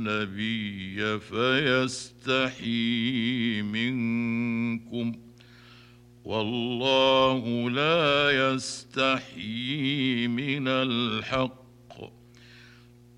النبي فيستحيي منكم، والله لا يستحيي من الحق،